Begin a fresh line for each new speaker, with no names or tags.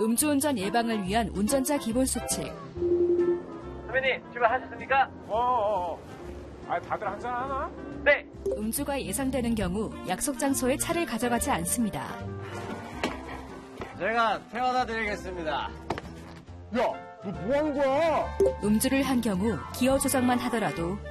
음주운전 예방을 위한 운전자 기본수칙.
선배님, 출발하셨습니까?
다들 한잔하나?
네.
음주가 예상되는 경우 약속 장소에 차를 가져가지 않습니다.
제가 태워다 드리겠습니다.
야, 너 뭐 하는 거야?
음주를 한 경우 기어 조작만 하더라도